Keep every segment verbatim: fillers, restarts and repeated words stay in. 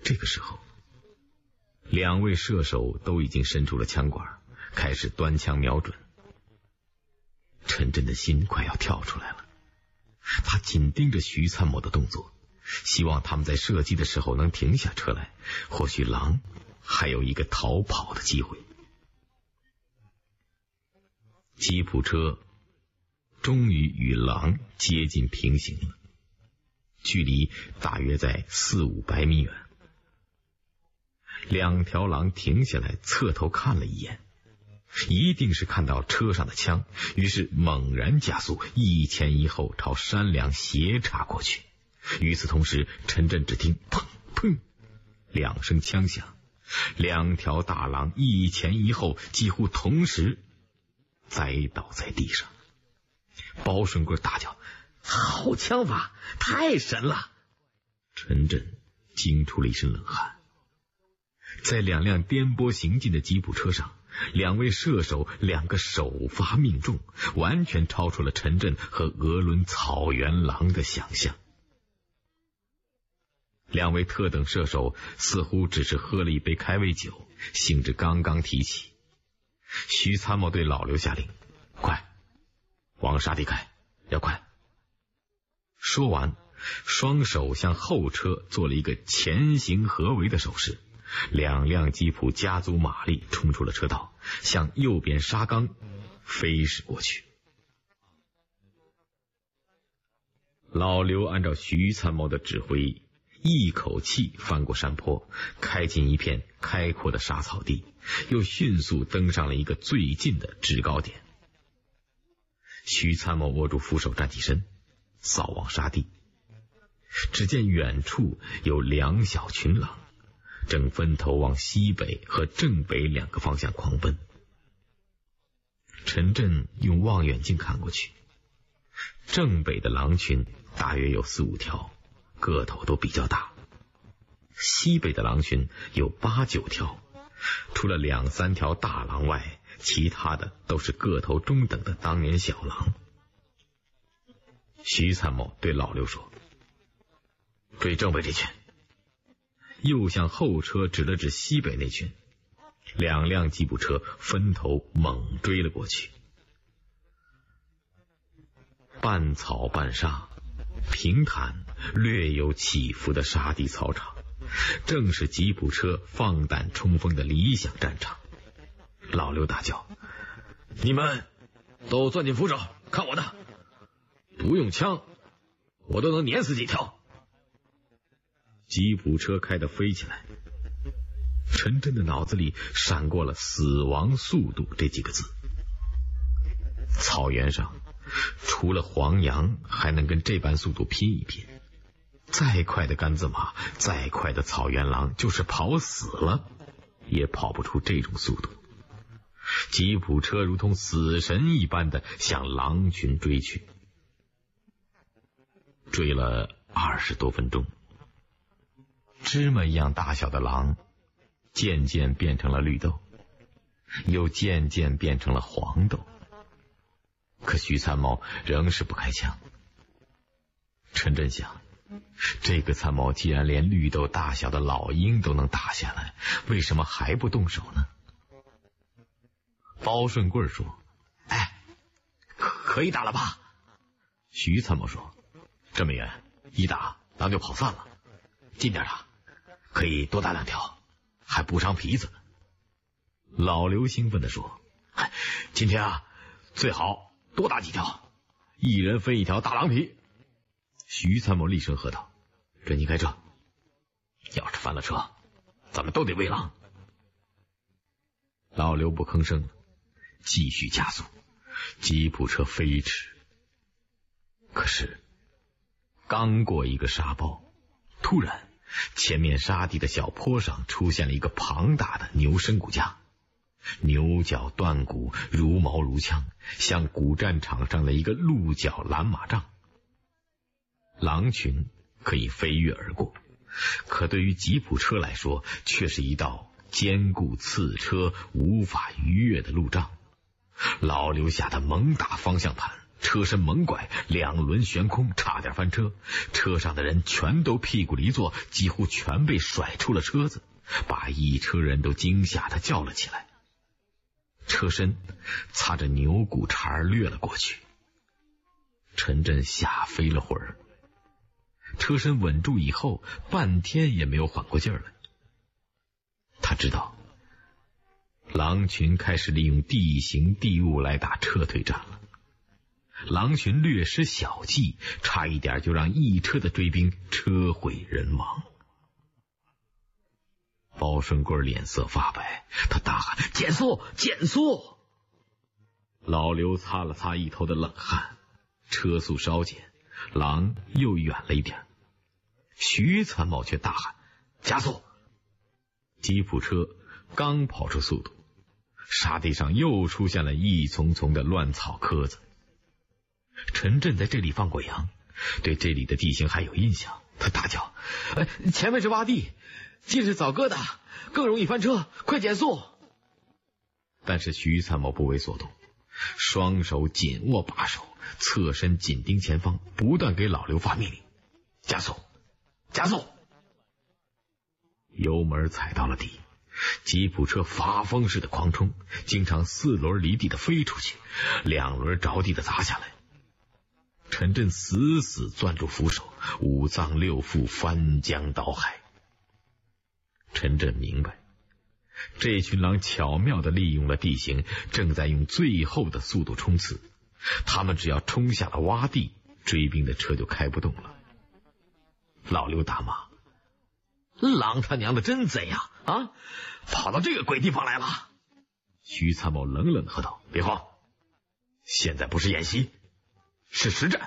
这个时候，两位射手都已经伸出了枪管，开始端枪瞄准。陈震的心快要跳出来了，他紧盯着徐参谋的动作，希望他们在射击的时候能停下车来，或许狼还有一个逃跑的机会。吉普车终于与狼接近平行了，距离大约在四五百米远。两条狼停下来，侧头看了一眼，一定是看到车上的枪，于是猛然加速，一前一后朝山梁斜插过去。与此同时，陈震只听砰砰两声枪响，两条大狼一前一后，几乎同时栽倒在地上。包顺贵大叫：好枪法，太神了！陈震惊出了一身冷汗。在两辆颠簸行进的吉普车上，两位射手两个首发命中，完全超出了陈震和俄伦草原狼的想象。两位特等射手似乎只是喝了一杯开胃酒，兴致刚刚提起。徐参谋对老刘下令：快往沙地开，要快！说完，双手向后车做了一个前行合围的手势，两辆吉普加足马力冲出了车道，向右边沙冈飞驶过去。老刘按照徐参谋的指挥，一口气翻过山坡，开进一片开阔的沙草地，又迅速登上了一个最近的制高点。徐参谋握住扶手，站起身，扫望沙地，只见远处有两小群狼，正分头往西北和正北两个方向狂奔。陈震用望远镜看过去，正北的狼群大约有四五条，个头都比较大，西北的狼群有八九条，除了两三条大狼外，其他的都是个头中等的当年小狼。徐参谋对老刘说：追正北这群。又向后车指了指西北那群，两辆吉普车分头猛追了过去。半草半沙，平坦略有起伏的沙地操场，正是吉普车放胆冲锋的理想战场。老刘大叫：你们都攥紧扶手，看我的，不用枪我都能碾死几条。吉普车开得飞起来，陈震的脑子里闪过了死亡速度这几个字。草原上除了黄羊还能跟这般速度拼一拼，再快的杆子马，再快的草原狼，就是跑死了也跑不出这种速度。吉普车如同死神一般的向狼群追去，追了二十多分钟，芝麻一样大小的狼渐渐变成了绿豆，又渐渐变成了黄豆。可徐参谋仍是不开枪。陈震想，这个参谋既然连绿豆大小的老鹰都能打下来，为什么还不动手呢？包顺贵说：哎，可可以打了吧？徐参谋说：这么远一打狼就跑散了，近点打，可以多打两条，还不伤皮子。老刘兴奋地说：哎，今天啊最好多打几条，一人分一条大狼皮。徐参谋厉声喝道：准你开车，要是翻了车，咱们都得喂狼。老刘不吭声了，继续加速，吉普车飞驰。可是刚过一个沙包，突然前面沙地的小坡上出现了一个庞大的牛身骨架，牛角断骨，如矛如枪，像古战场上的一个鹿角拦马杖。狼群可以飞跃而过，可对于吉普车来说，却是一道坚固刺车无法逾越的路障。老刘吓得猛打方向盘， 车身猛拐，两轮悬空，差点翻车。车上的人全都屁股离座，几乎全被甩出了车子，把一车人都惊吓得叫了起来。车身擦着牛骨茬掠了过去，陈震吓飞了会儿。车身稳住以后，半天也没有缓过劲儿来。他知道狼群开始利用地形地物来打撤退战了。狼群略施小计，差一点就让一车的追兵车毁人亡。包顺贵脸色发白，他大喊：减速，减速！老刘擦了擦一头的冷汗，车速稍减，狼又远了一点。徐参谋却大喊：加速！吉普车刚跑出速度，沙地上又出现了一丛丛的乱草棵子。陈震在这里放过羊，对这里的地形还有印象，他大叫：哎，前面是洼地，尽是早割的，更容易翻车，快减速！但是徐参谋不为所动，双手紧握把手，侧身紧盯前方，不断给老刘发命令：加速，加速！油门踩到了底，吉普车发疯似的狂冲，经常四轮离地的飞出去，两轮着地的砸下来。陈震死死攥住扶手，五脏六腑翻江倒海。陈震明白，这群狼巧妙地利用了地形，正在用最后的速度冲刺。他们只要冲下了洼地，追兵的车就开不动了。老刘大骂：狼他娘的真贼呀！啊，跑到这个鬼地方来了！徐参谋冷冷地喝道：别慌，现在不是演习，是实战。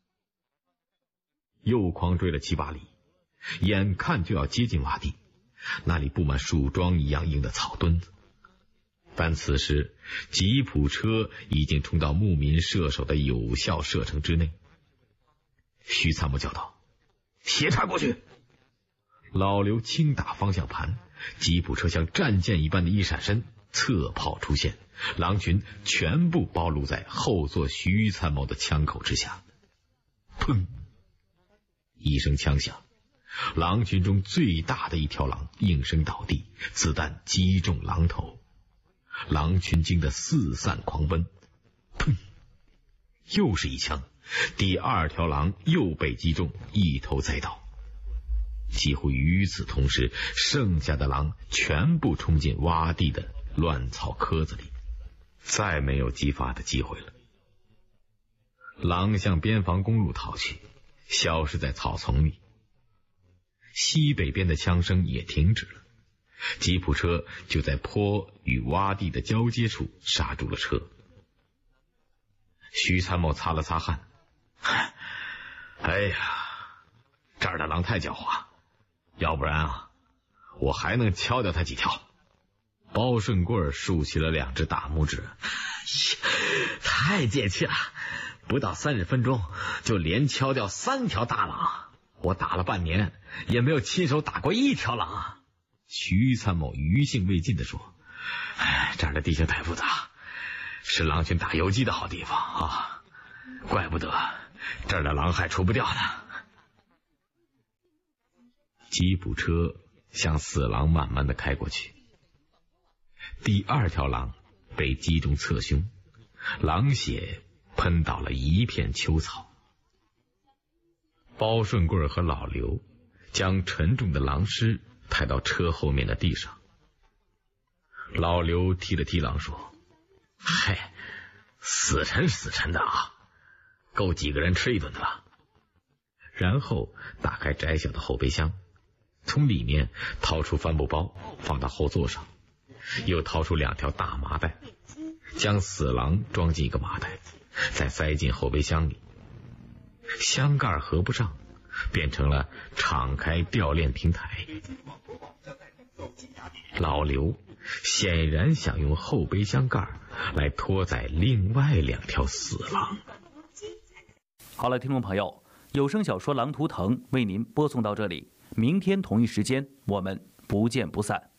又狂追了七八里，眼看就要接近洼地，那里布满树桩一样硬的草墩子。但此时吉普车已经冲到牧民射手的有效射程之内。徐参谋叫道：斜插过去！老刘轻打方向盘，吉普车像战舰一般的一闪身，侧炮出现，狼群全部暴露在后座徐参谋的枪口之下。砰！一声枪响，狼群中最大的一条狼应声倒地，子弹击中狼头，狼群惊得四散狂奔。砰！又是一枪，第二条狼又被击中，一头栽倒。几乎与此同时，剩下的狼全部冲进洼地的乱草棵子里，再没有激发的机会了。狼向边防公路逃去，消失在草丛里。西北边的枪声也停止了，吉普车就在坡与洼地的交接处刹住了车。徐参谋擦了擦汗：哎呀，这儿的狼太狡猾，要不然啊，我还能敲掉他几条。包顺贵竖起了两只大拇指：太解气了，不到三十分钟就连敲掉三条大狼，我打了半年也没有亲手打过一条狼啊。徐参谋余兴未尽地说：哎，这儿的地形太复杂，是狼群打游击的好地方啊，怪不得这儿的狼还除不掉呢。吉普车向死狼慢慢的开过去，第二条狼被击中侧胸，狼血喷倒了一片秋草。包顺贵和老刘将沉重的狼尸抬到车后面的地上。老刘踢了踢狼说：嘿，死沉死沉的啊，够几个人吃一顿的了。然后打开窄小的后备箱，从里面掏出帆布包放到后座上，又掏出两条大麻袋，将死狼装进一个麻袋，再塞进后备箱里。箱盖合不上，变成了敞开吊链平台。老刘显然想用后备箱盖来拖载另外两条死狼。 好了，听众朋友，有声小说《狼图腾》为您播送到这里，明天同一时间我们不见不散。